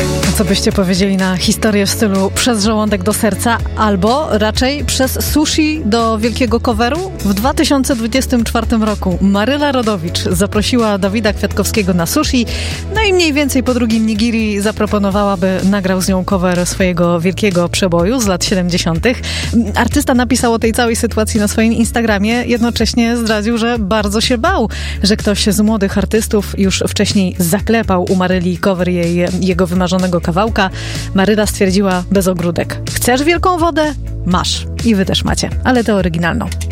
Co byście powiedzieli na historię w stylu przez żołądek do serca, albo raczej przez sushi do wielkiego coveru? W 2024 roku Maryla Rodowicz zaprosiła Dawida Kwiatkowskiego na sushi, no i mniej więcej po drugim nigiri zaproponowała, by nagrał z nią cover swojego wielkiego przeboju z lat 70. Artysta napisał o tej całej sytuacji na swoim Instagramie, jednocześnie zdradził, że bardzo się bał, że ktoś z młodych artystów już wcześniej zaklepał u Maryli cover jego wymarzonego kawałka. Maryla stwierdziła bez ogródek: chcesz wielką wodę? Masz. I wy też macie, ale tę oryginalną.